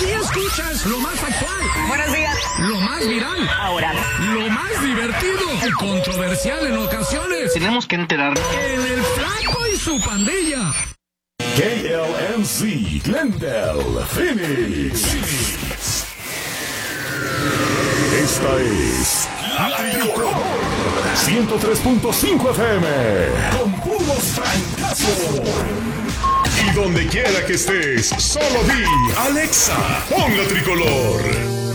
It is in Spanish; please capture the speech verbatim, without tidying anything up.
Aquí escuchas lo más actual. Buenos días. Lo más viral. Ahora. Lo más divertido y controversial en ocasiones. Tenemos que enterar. En El Flaco y su pandilla. K L M C, Glendale, Phoenix. Esta es La Tricolor ciento tres punto cinco F M. Con puros fracasos. Y donde quiera que estés, solo di Alexa, pon La Tricolor.